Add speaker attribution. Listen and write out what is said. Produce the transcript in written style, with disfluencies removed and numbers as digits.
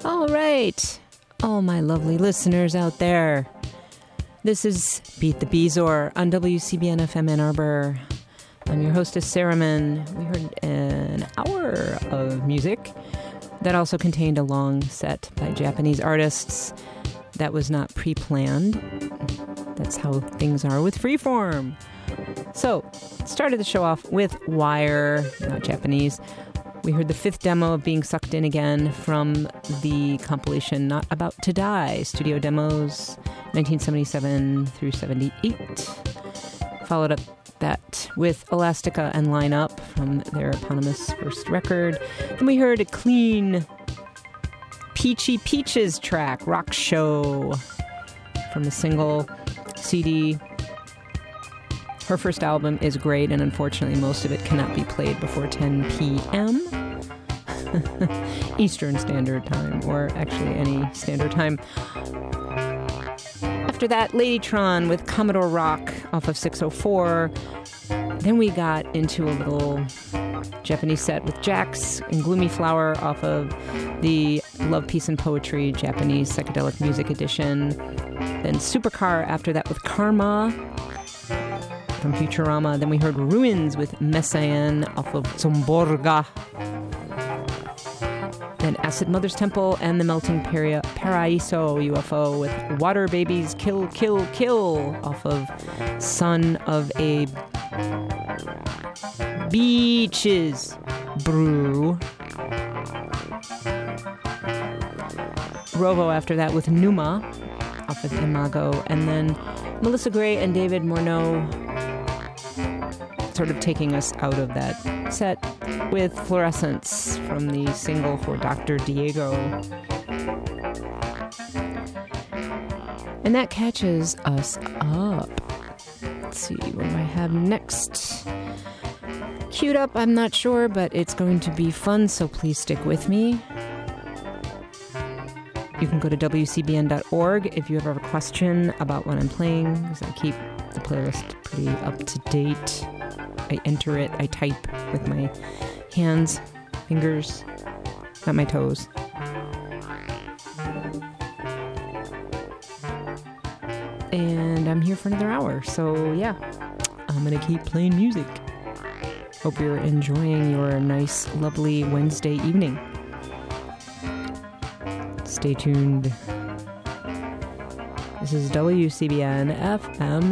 Speaker 1: All right, all my lovely listeners out there. This is Beat the Beezor on WCBN FM Ann Arbor. I'm your hostess, Sarah Mann. We heard an hour of music that also contained a long set by Japanese artists that was not pre-planned. That's how things are with Freeform. So, started the show off with Wire, not Japanese. We heard the fifth demo of Being Sucked In Again from the compilation Not About to Die, studio demos 1977 through 78. Followed up that with Elastica and Line Up from their eponymous first record. Then we heard a clean Peachy Peaches track, Rock Show, from the single CD. Her first album is great, and unfortunately most of it cannot be played before 10 p.m. Eastern Standard Time, or actually any standard time. After that, Ladytron with Commodore Rock off of 604. Then we got into a little Japanese set with Jax and Gloomy Flower off of the Love, Peace, and Poetry Japanese Psychedelic Music Edition. Then Supercar after that with Karma from Futurama. Then we heard Ruins with Messiaen off of Zomborga. Then Acid Mother's Temple and the Melting Paraiso UFO with Water Babies Kill, Kill, Kill off of Son of a Beaches Brew. Rovo after that with Numa off of Imago. And then Melissa Gray and David Morneau sort of taking us out of that set with Fluorescence from the single for Dr. Diego. And that catches us up. Let's see, what do I have next? Queued up, I'm not sure, but it's going to be fun, so please stick with me. You can go to WCBN.org if you ever have a question about what I'm playing, because I keep the playlist pretty up to date. I enter it, I type with my hands, fingers, not my toes. And I'm here for another hour, so yeah, I'm gonna keep playing music. Hope you're enjoying your nice, lovely Wednesday evening. Stay tuned. This is WCBN FM